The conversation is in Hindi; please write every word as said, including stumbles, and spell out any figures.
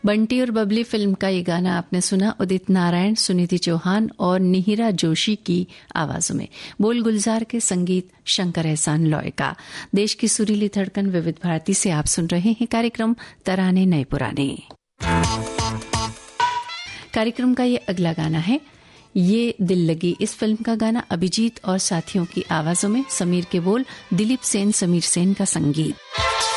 बंटी और बबली फिल्म का ये गाना आपने सुना उदित नारायण, सुनीति चौहान और निहिरा जोशी की आवाजों में। बोल गुलजार के, संगीत शंकर एहसान लॉय का। देश की सुरीली धड़कन विविध भारती से आप सुन रहे हैं कार्यक्रम तराने नए पुराने। कार्यक्रम का ये अगला गाना है ये दिल लगी। इस फिल्म का गाना अभिजीत और साथियों की आवाजों में। समीर के बोल, दिलीप सेन, समीर सेन का संगीत।